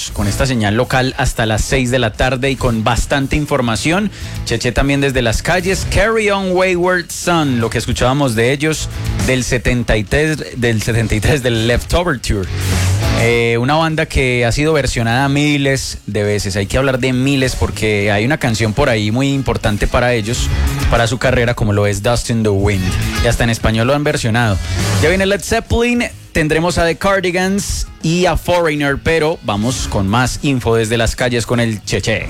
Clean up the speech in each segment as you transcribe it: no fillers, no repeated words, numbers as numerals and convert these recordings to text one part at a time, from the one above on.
seguimos con esta señal local hasta las 6 de la tarde y con bastante información. Cheche también desde las calles. Carry On Wayward Son, lo que escuchábamos de ellos del 73 del Leftover Tour. Una banda que ha sido versionada miles de veces. Hay que hablar de miles porque hay una canción por ahí muy importante para ellos, para su carrera, como lo es Dust in the Wind. Y hasta en español lo han versionado. Ya viene Led Zeppelin, tendremos a The Cardigans y a Foreigner, pero vamos con más info desde las calles con el Cheche.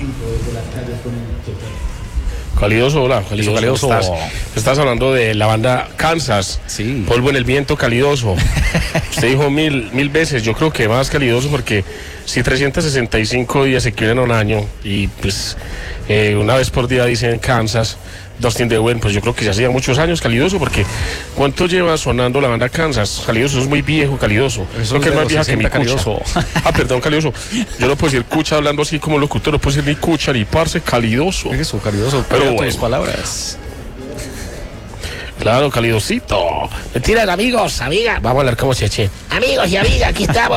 Calidoso, hola, Calidoso. Estás hablando de la banda Kansas. Sí. Polvo en el viento, Calidoso. Usted dijo mil veces, yo creo que más Calidoso porque si 365 días se quieren un año y pues una vez por día dicen Kansas, Dustin the Wind, pues yo creo que ya hacía muchos años Calidoso, porque ¿cuánto lleva sonando la banda Kansas? Calidoso es muy viejo, Calidoso. Eso es más vieja que mi Calidoso. Perdón, Calidoso. Yo no puedo decir cucha hablando así como locutor, no puedo decir ni cucha ni parce, Calidoso. Eso, Calidoso, pero tus palabras. Claro, Calidosito. Mentiras, amigos, amigas. Vamos a hablar como Cheche. Amigos y amigas, aquí estamos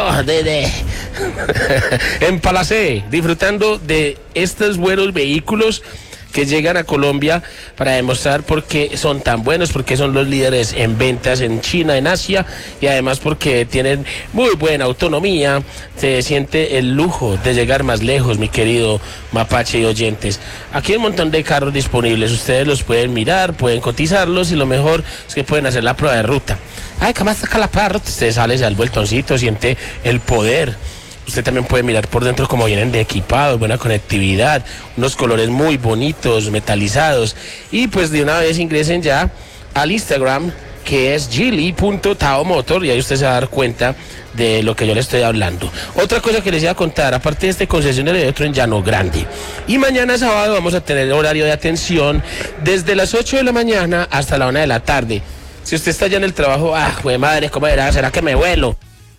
en Palacé, disfrutando de estos buenos vehículos que llegan a Colombia para demostrar por qué son tan buenos, porque son los líderes en ventas en China, en Asia, y además porque tienen muy buena autonomía. Se siente el lujo de llegar más lejos, mi querido Mapache y oyentes. Aquí hay un montón de carros disponibles, ustedes los pueden mirar, pueden cotizarlos y lo mejor es que pueden hacer la prueba de ruta. Ay, ¿cómo saca la prueba de ruta? Usted sale, se da el vueltoncito, siente el poder. Usted también puede mirar por dentro cómo vienen de equipados, buena conectividad, unos colores muy bonitos, metalizados. Y pues de una vez ingresen ya al Instagram, que es gili.taomotor, y ahí usted se va a dar cuenta de lo que yo le estoy hablando. Otra cosa que les iba a contar, aparte de este concesionario, hay otro en Llano Grande. Y mañana sábado vamos a tener horario de atención desde las 8 de la mañana hasta la 1 de la tarde. Si usted está ya en el trabajo, güey madre, ¿cómo será que me vuelo?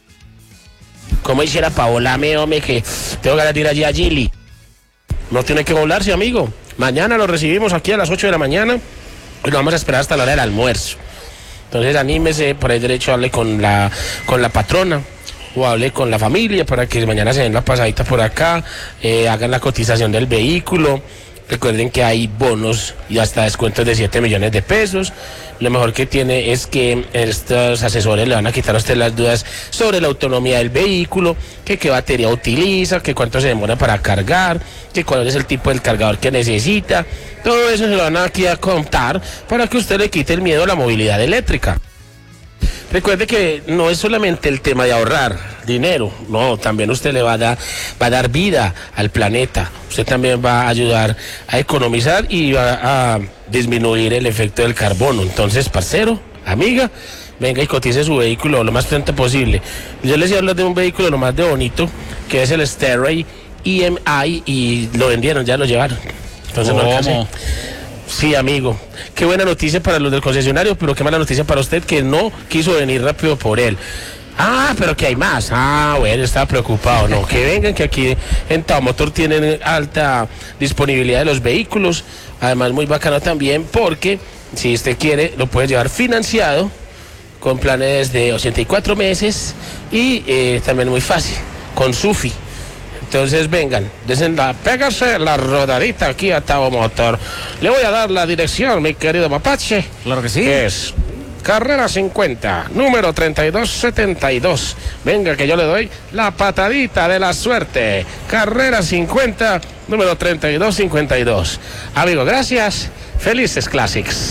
¿Cómo hiciera para volarme, hombre, que tengo ganas de ir allí a Gili? No tiene que volarse, amigo. Mañana lo recibimos aquí a las 8 de la mañana y lo vamos a esperar hasta la hora del almuerzo. Entonces anímese, por ahí derecho hable con la patrona o hable con la familia para que mañana se den la pasadita por acá, hagan la cotización del vehículo. Recuerden que hay bonos y hasta descuentos de 7 millones de pesos. Lo mejor que tiene es que estos asesores le van a quitar a usted las dudas sobre la autonomía del vehículo, que qué batería utiliza, que cuánto se demora para cargar, que cuál es el tipo del cargador que necesita. Todo eso se lo van aquí a contar para que usted le quite el miedo a la movilidad eléctrica. Recuerde que no es solamente el tema de ahorrar dinero, no, también usted le va a dar vida al planeta. Usted también va a ayudar a economizar y va a disminuir el efecto del carbono. Entonces, parcero, amiga, venga y cotice su vehículo lo más pronto posible. Yo les iba a hablar de un vehículo lo más de bonito, que es el Stray EMI, y lo vendieron, ya lo llevaron. Entonces no alcancé. Sí, amigo, qué buena noticia para los del concesionario, pero qué mala noticia para usted que no quiso venir rápido por él. Pero que hay más. Bueno, estaba preocupado. No, que vengan, que aquí en Taomotor tienen alta disponibilidad de los vehículos. Además, muy bacano también porque si usted quiere, lo puede llevar financiado con planes de 84 meses y también muy fácil, con SUFI. Entonces vengan, pégase la rodadita aquí a Taomotor. Le voy a dar la dirección, mi querido Mapache. Claro que sí. Es Carrera 50, número 3272. Venga, que yo le doy la patadita de la suerte. Carrera 50, número 3252. Amigo, gracias. Felices Classics.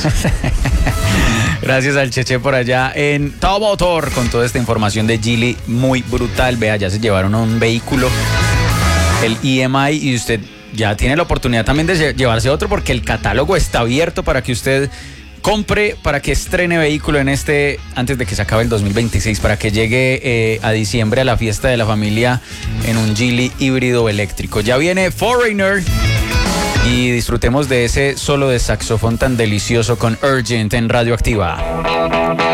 Gracias al Cheche por allá en Taomotor con toda esta información de Gili muy brutal. Vea, ya se llevaron un vehículo, el EMI, y usted ya tiene la oportunidad también de llevarse otro porque el catálogo está abierto para que usted compre, para que estrene vehículo antes de que se acabe el 2026, para que llegue a diciembre a la fiesta de la familia en un Gili híbrido eléctrico. Ya viene Foreigner y disfrutemos de ese solo de saxofón tan delicioso con Urgent en Radioactiva.